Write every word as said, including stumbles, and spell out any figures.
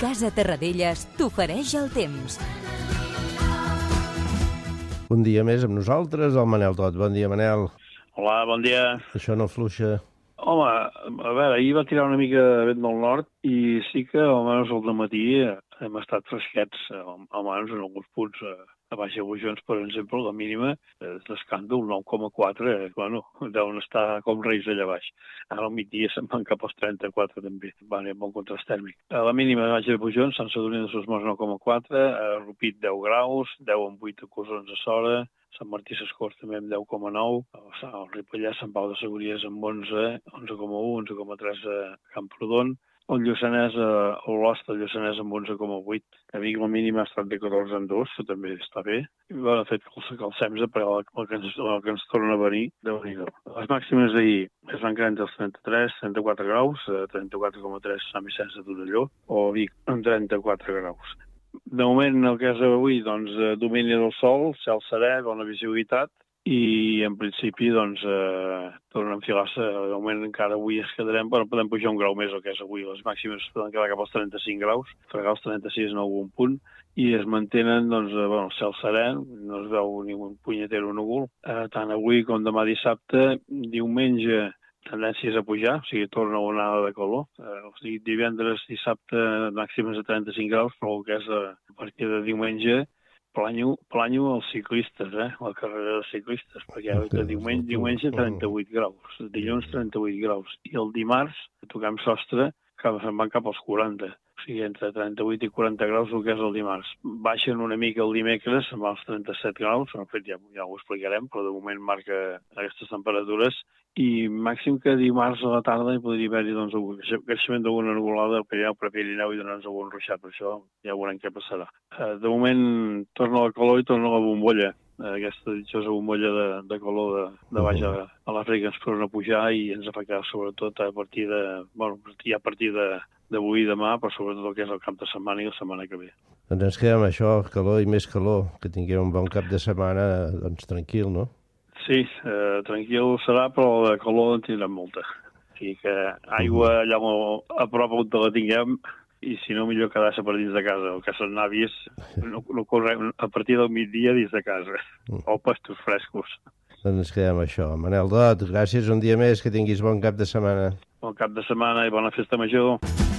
Casa Terradellas t'ofereix el temps. Un dia més amb nosaltres, el Manel Tot. Bon dia, Manel. Hola, bon dia. Això no fluixa. Home, a veure, ahir va tirar una mica de vent del nord i sí que almenys al dematí hem estat fresquets, almenys en alguns punts a baix a Bujons, per exemple, la mínima és d'escàndol, nou coma quatre, eh, bueno, deuen estar com reis allà baix. Ara al migdia se'n van cap als trenta-quatre també, va anar bon contrast tèrmic. A la mínima de baix a Bujons, Sant Sadurní de Sosmós nou coma quatre, a Rupit deu graus, deu amb vuit a Cosons a Sora, Sant Martí Sescors també amb deu coma nou, el Ripollès, Sant Pau de Segúries amb onze, onze coma u, onze coma tres a Camprodon, el Lluçanès, a l'Olost, el Lluçanès amb onze coma vuit. A mi la mínima ha estat de catorze en dos, que també està bé. I bueno, de fet, que el SEMSA, per el, el, que ens, el que ens torna a venir, déu nhi do. Les màximes d'ahir es van crear entre els trenta-tres, trenta-quatre graus, trenta-quatre coma tres Sant Vicenç de Torelló, o Vic amb trenta-quatre graus. De moment, el que és avui, doncs, domini del sol, cel serè, bona visibilitat, i en principi, doncs, eh, tornen a enfilar-se. De moment encara avui es quedarem, però podem pujar un grau més el que és avui. Les màximes poden quedar cap als trenta-cinc graus, fregar els trenta-sis en algun punt, i es mantenen, doncs, eh, bueno, el cel serè, no es veu ni un punyetero núvol. Eh, tant avui com demà dissabte, diumenge, tendències a pujar, o sigui, torna una onada de calor. Eh, o sigui, divendres, dissabte, màximes de trenta-cinc graus, però el que és a, a partir de diumenge, planyo, planyo els ciclistes, eh? La carrera de ciclistes, perquè okay, diumenge, diumenge trenta-vuit graus, dilluns trenta-vuit graus, i el dimarts, toquem sostre, que se'n van cap als quaranta. O sigui, entre trenta-vuit i quaranta graus el que és el dimarts. Baixen una mica el dimecres, se'n van als trenta-set graus, en fet ja, ja ho explicarem, però de moment marca aquestes temperatures, i màxim que dimarts a la tarda hi podria haver-hi doncs, un creixement d'alguna nuvolada al Pirineu, per Pirineu i donar-nos algun ruixat, per això ja veurem què passarà. De moment torna la calor i torna la bombolla, aquesta ditjosa bombolla de, de calor de, de baix a, a l'Àfrica ens torna a pujar i ens afectarà sobretot a partir de, bueno, ja a partir de d'avui i demà, però sobretot el que és el cap de setmana i la setmana que ve. Doncs ens quedem amb això, calor i més calor, que tinguem un bon cap de setmana, doncs tranquil, no? Sí, eh, tranquil serà, però de calor en tindrem molta. O sigui que aigua allà a prop on la tinguem, i si no, millor quedar-se per dins de casa. El que són àvies, no, no correm a partir del migdia dins de casa, o pastos frescos. Doncs ens quedem amb això. Manel Dot, gràcies un dia més, que tinguis bon cap de setmana. Bon cap de setmana i bona festa major.